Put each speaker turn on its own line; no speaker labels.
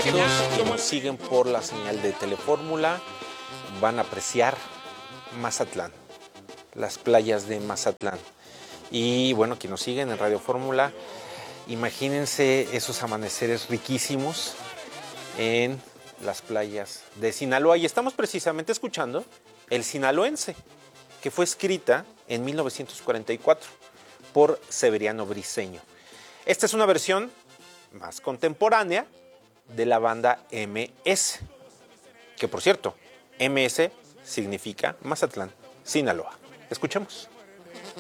amiguitos que nos siguen por la señal de Telefórmula van a apreciar Mazatlán, las playas de Mazatlán. Y bueno, quienes nos siguen en Radio Fórmula, imagínense esos amaneceres riquísimos en las playas de Sinaloa. Y estamos precisamente escuchando El Sinaloense, que fue escrita en 1944 por Severiano Briceño. Esta es una versión más contemporánea de la banda MS, que por cierto, MS significa Mazatlán, Sinaloa. Escuchemos.